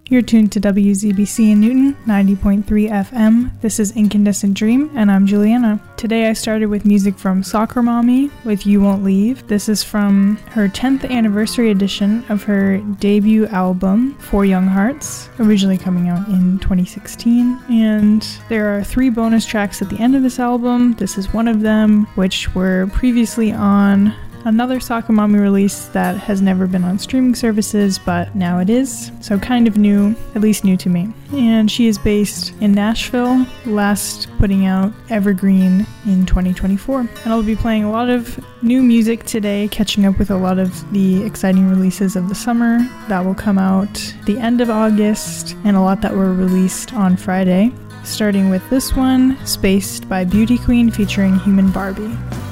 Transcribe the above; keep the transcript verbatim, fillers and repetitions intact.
You're tuned to W Z B C in Newton, ninety point three F M. This is Incandescent Dream, and I'm Juliana. Today I started with music from Soccer Mommy with You Won't Leave. This is from her tenth anniversary edition of her debut album, For Young Hearts, originally coming out in twenty sixteen. And there are three bonus tracks at the end of this album. This is one of them, which were previously on another Soccer Mommy release that has never been on streaming services, but now it is, so kind of new, at least new to me. And she is based in Nashville, last putting out Evergreen in twenty twenty-four. And I'll be playing a lot of new music today, catching up with a lot of the exciting releases of the summer that will come out the end of August, and a lot that were released on Friday. Starting with this one, Spaced by Beauty Queen featuring Human Barbie.